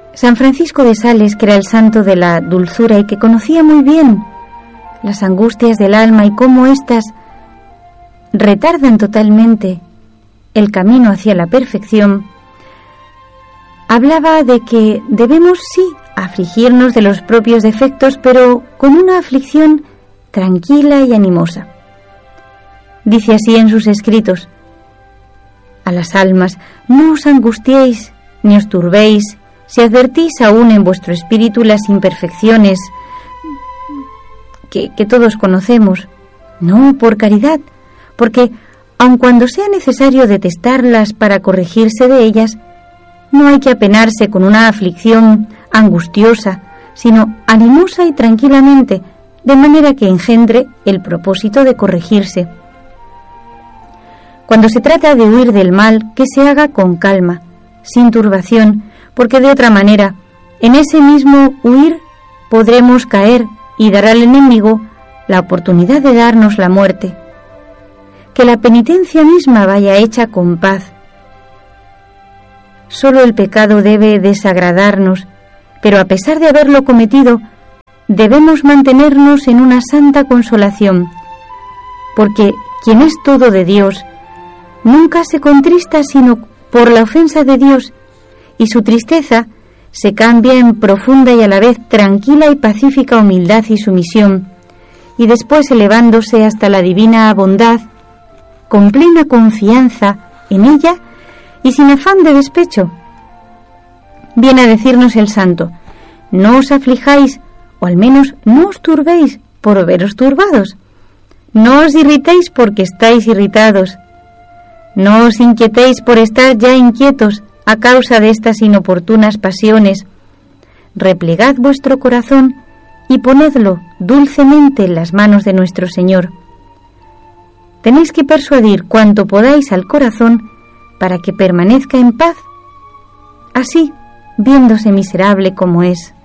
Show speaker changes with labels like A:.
A: San Francisco de Sales, que era el santo de la dulzura y que conocía muy bien las angustias del alma y cómo éstas retardan totalmente el camino hacia la perfección, hablaba de que debemos, sí, afligirnos de los propios defectos, pero con una aflicción tranquila y animosa. Dice así en sus escritos: a las almas, no os angustiéis ni os turbéis si advertís aún en vuestro espíritu las imperfecciones que todos conocemos. No, por caridad, porque aun cuando sea necesario detestarlas para corregirse de ellas, no hay que apenarse con una aflicción angustiosa, sino animosa y tranquilamente, de manera que engendre el propósito de corregirse. Cuando se trata de huir del mal, que se haga con calma, sin turbación, porque de otra manera, en ese mismo huir podremos caer y dar al enemigo la oportunidad de darnos la muerte. Que la penitencia misma vaya hecha con paz. Solo el pecado debe desagradarnos, pero a pesar de haberlo cometido, debemos mantenernos en una santa consolación, porque quien es todo de Dios nunca se contrista sino por la ofensa de Dios, y su tristeza se cambia en profunda y a la vez tranquila y pacífica humildad y sumisión, y después elevándose hasta la divina bondad, con plena confianza en ella y sin afán de despecho. Viene a decirnos el santo: no os aflijáis, o al menos no os turbéis por veros turbados. No os irritéis porque estáis irritados. No os inquietéis por estar ya inquietos a causa de estas inoportunas pasiones. Replegad vuestro corazón y ponedlo dulcemente en las manos de nuestro Señor. Tenéis que persuadir cuanto podáis al corazón para que permanezca en paz, así, viéndose miserable como es.